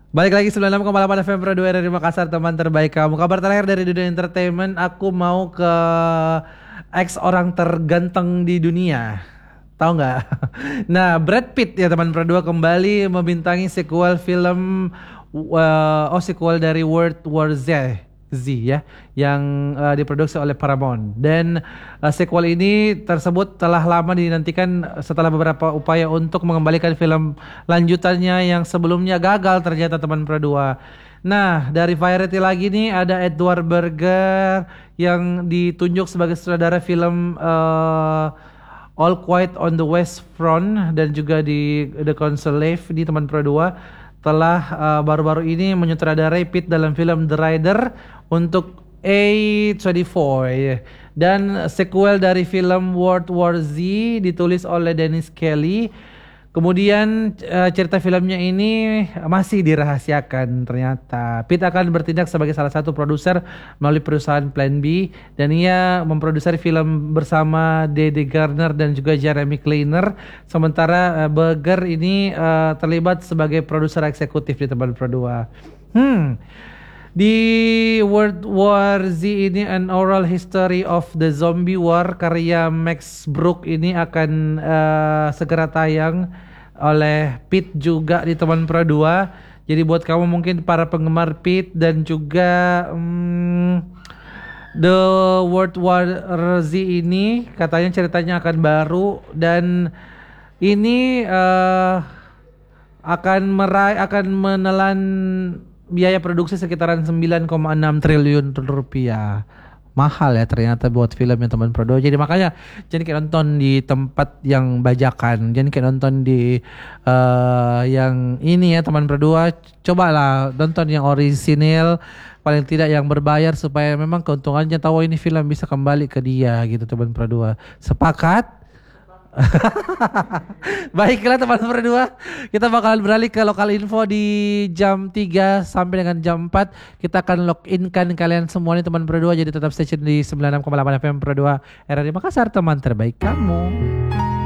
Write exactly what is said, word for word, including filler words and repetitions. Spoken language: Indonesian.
Balik lagi sembilan puluh enam koma delapan F M Pro dua dari Makassar, teman terbaik kamu. Kabar terakhir dari dunia entertainment, aku mau ke ex orang terganteng di dunia. Tahu nggak? Nah, Brad Pitt ya teman Pro dua kembali membintangi sequel film uh, oh sequel dari World War Z. Z ya, yang uh, diproduksi oleh Paramount. Dan uh, sequel ini tersebut telah lama dinantikan setelah beberapa upaya untuk mengembalikan film lanjutannya yang sebelumnya gagal ternyata teman Pro dua. Nah, dari Variety lagi nih ada Edward Berger yang ditunjuk sebagai sutradara film uh, All Quiet on the West Front dan juga di The Conclave di teman Pro dua telah uh, baru-baru ini menyutradarai Pitt dalam film The Rider untuk A dua puluh empat ya. Dan sequel dari film World War Z ditulis oleh Dennis Kelly. Kemudian uh, cerita filmnya ini masih dirahasiakan ternyata. Pitt akan bertindak sebagai salah satu produser melalui perusahaan Plan B dan ia memproduksi film bersama Dede Garner dan juga Jeremy Kleiner. Sementara uh, Berger ini uh, terlibat sebagai produser eksekutif di Teman Pro dua. Hmm. Di World War Z ini An Oral History of the Zombie War karya Max Brooke ini akan uh, segera tayang oleh Pitt juga di Teman Pro dua. Jadi buat kamu mungkin para penggemar Pitt dan juga um, The World War Z ini katanya ceritanya akan baru dan ini uh, akan meraih akan menelan biaya produksi sekitaran sembilan koma enam triliun rupiah. Mahal ya ternyata buat film yang Teman Pro dua. Jadi makanya jangan kayak nonton di tempat yang bajakan. Jangan kayak nonton di uh, yang ini ya Teman Pro dua. Cobalah nonton yang orisinil, paling tidak yang berbayar supaya memang keuntungannya tahu ini film bisa kembali ke dia gitu Teman Pro dua. Sepakat? Baiklah teman berdua, kita bakalan beralih ke lokal info di jam tiga sampai dengan jam empat. Kita akan login kan kalian semua nih teman berdua. Jadi tetap stay tune di sembilan puluh enam koma delapan F M Pro dua R R I Makassar, teman terbaik kamu.